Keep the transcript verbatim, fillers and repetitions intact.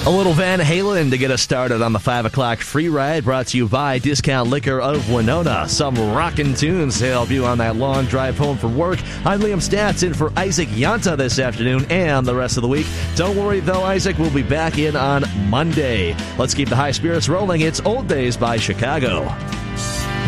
A little Van Halen to get us started on the five o'clock free ride, brought to you by Discount Liquor of Winona. Some rockin' tunes to help you on that long drive home from work. I'm Liam Stats in for Isaac Yanta this afternoon and the rest of the week. Don't worry, though, Isaac will be back in on Monday. Let's keep the high spirits rolling. It's Old Days by Chicago.